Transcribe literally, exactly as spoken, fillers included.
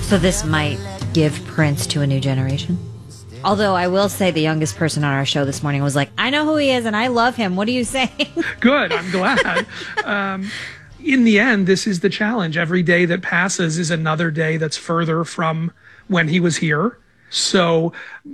So this might give Prince to a new generation? Although I will say the youngest person on our show this morning was like, I know who he is and I love him. What are you saying? Good. I'm glad. um, in the end, this is the challenge. Every day that passes is another day that's further from when he was here. So